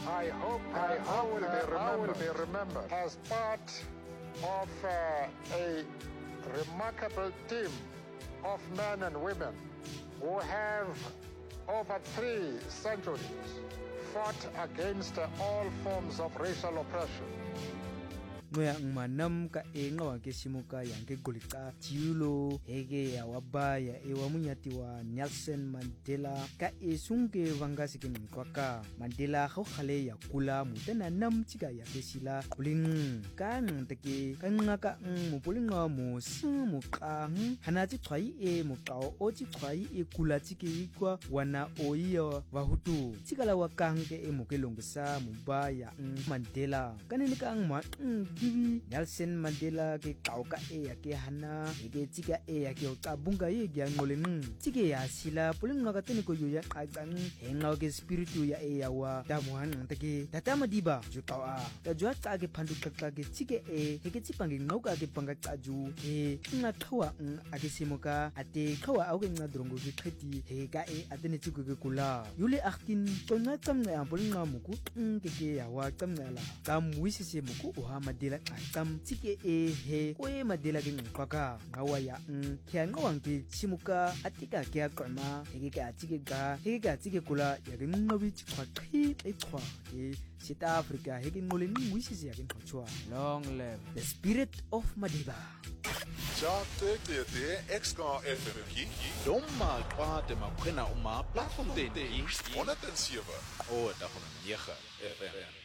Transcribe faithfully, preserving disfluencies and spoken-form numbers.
I hope I, I, will, be I will be remembered as part of uh, a remarkable team of men and women who have over three centuries fought against all forms of racial oppression. Ngoya ngmanam ka enga wa kesimuka yange golika jiulo hege ya wabaya e wa munyati wa Nelson Mandela ka esunge vangasi ke nkwaka Mandela go khale ya kula mutena nam tsika ya kesila kuling ka nteke ka ngaka mo polinga mo simu kang hana tsi tshwai e mo kao o tsi tshwai e kula tsike kwa wana oiya wa hutu tsikala wa kangke e mo kelongsa mubaya Mandela kanene ka ngma Nelson Mandela ke kauka e ya ke hana ke tsika e ya ke tabunga ye ya ngoleng tsike ya sila pulinga ka tene ko ya qaqang henga ke spiritu ya e ya wa damuhan take tatama diba jukawa ta jwa tsa ke phandu qaqqa ke tsike e ke tsipange ngauka ke panga tsaju e nga qhawa a ke semoka ate qhawa a ke nga drongo ke qheti he ka e atene tsiku ke kula yule akhtin tona tsamna pulinga muku ke ke ya wa tsamnala tamwisi se muku o ha Mandela tsam tsike e he ko e Mandela ke nqaka ngawa ya n kya ngawang ke simuka atika ke aqama he ke atike ga he ke atike kula ya ke nqabi tshwa qhi e tshwa ke South Africa he ke ngole ngwisisi ya ke nqotshwa long live the spirit of Madiba. Chate te te X K F M ki Doma kwate makwena uma platform te one oh seven o da nine F M